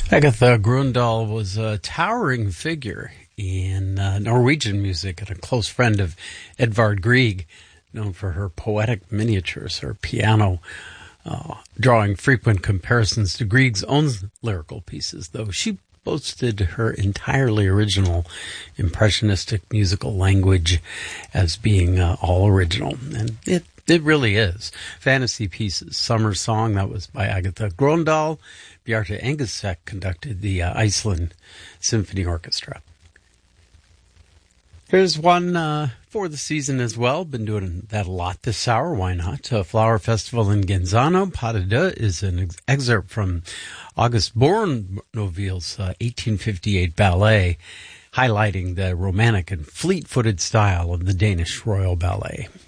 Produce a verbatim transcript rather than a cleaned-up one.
Agatha Grøndahl was a towering figure in uh, Norwegian music and a close friend of Edvard Grieg, known for her poetic miniatures, her piano, uh, drawing frequent comparisons to Grieg's own lyrical pieces, though she boasted her entirely original impressionistic musical language as being uh, all original. And it It really is. Fantasy Pieces, Summer Song, that was by Agatha Grøndahl. Bjarte Engesæk conducted the uh, Iceland Symphony Orchestra. Here's one uh, for the season as well. Been doing that a lot this hour. Why not? Uh, Flower Festival in Genzano. Pas de deux is an ex- excerpt from August Bournonville's uh, eighteen fifty-eight ballet, highlighting the romantic and fleet-footed style of the Danish Royal Ballet.